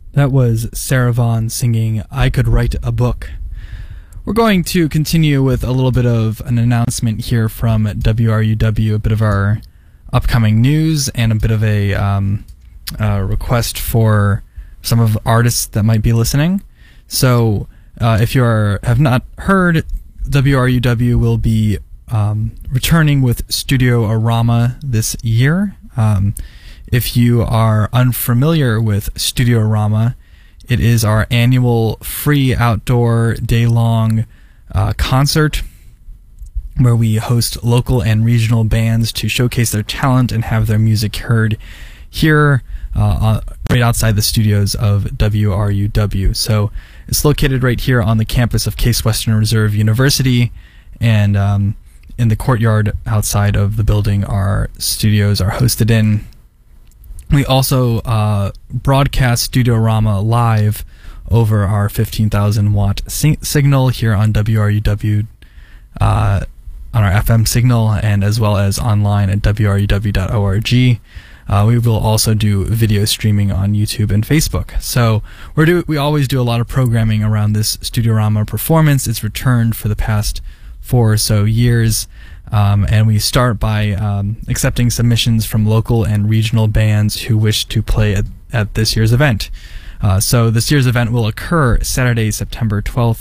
That was Sarah Vaughan singing I Could Write a Book. We're going to continue with a little bit of an announcement here from WRUW, a bit of our upcoming news and a bit of a request for some of the artists that might be listening. So if you have not heard, WRUW will be returning with Studio-A-Rama this year. If you are unfamiliar with Studio-A-Rama, it is our annual free outdoor day-long concert where we host local and regional bands to showcase their talent and have their music heard here right outside the studios of WRUW. So it's located right here on the campus of Case Western Reserve University, and in the courtyard outside of the building our studios are hosted in. We also broadcast Studio-A-Rama live over our 15,000 watt signal here on WRUW, on our FM signal, and as well as online at wruw.org. We will also do video streaming on YouTube and Facebook. So we always do a lot of programming around this Studio-A-Rama performance. It's returned for the past 4 or so years. And we start by accepting submissions from local and regional bands who wish to play at this year's event. So this year's event will occur Saturday, September 12th,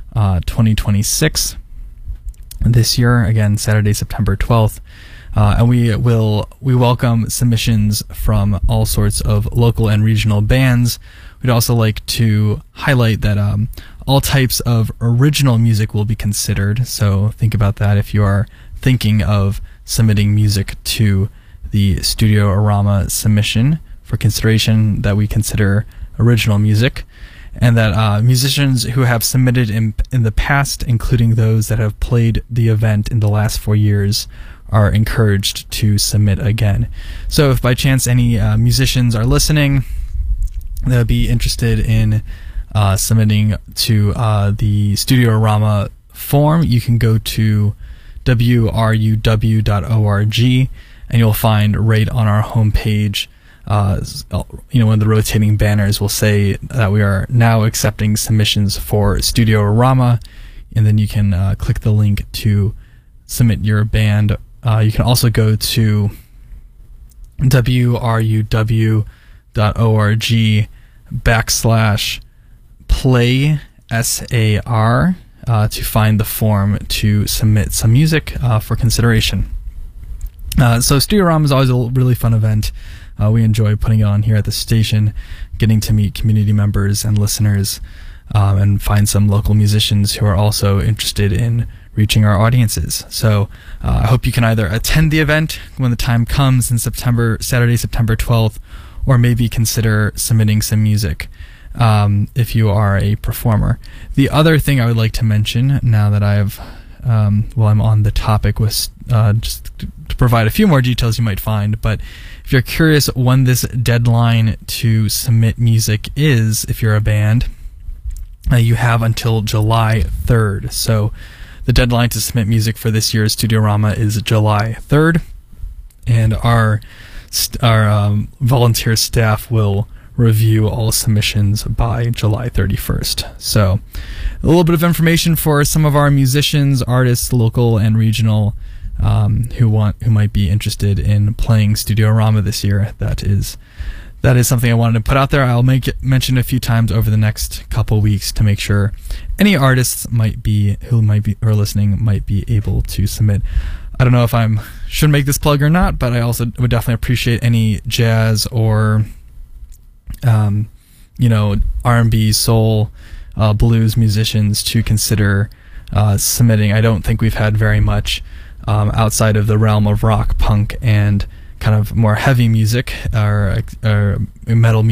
2026. This year, again, Saturday, September 12th. And we welcome submissions from all sorts of local and regional bands. We'd also like to highlight that all types of original music will be considered. So think about that if you are thinking of submitting music to the Studio-A-Rama submission for consideration, that we consider original music, and that musicians who have submitted in the past, including those that have played the event in the last 4 years, are encouraged to submit again. So if by chance any musicians are listening that would be interested in submitting to the Studio-A-Rama form, you can go to wruw.org, and you'll find right on our homepage, one of the rotating banners will say that we are now accepting submissions for Studio-A-Rama, and then you can click the link to submit your band. You can also go to wruw.org/play SAR to find the form to submit some music for consideration. So Studio-A-Rama is always a really fun event. We enjoy putting it on here at the station, getting to meet community members and listeners, and find some local musicians who are also interested in reaching our audiences. So I hope you can either attend the event when the time comes in Saturday, September 12th, or maybe consider submitting some music if you are a performer. The other thing I would like to mention, now that I'm on the topic, was just to provide a few more details you might find, but if you're curious when this deadline to submit music is, if you're a band, you have until July 3rd. So the deadline to submit music for this year's Studio-A-Rama is July 3rd, and our volunteer staff will review all submissions by July 31st. So a little bit of information for some of our musicians, artists, local and regional, who might be interested in playing Studio-A-Rama this year. That is something I wanted to put out there. I'll mention a few times over the next couple weeks to make sure any artists who are listening might be able to submit. I don't know if I should make this plug or not, but I also would definitely appreciate any jazz or R&B, soul, blues musicians to consider submitting. I don't think we've had very much outside of the realm of rock, punk, and kind of more heavy music or metal music.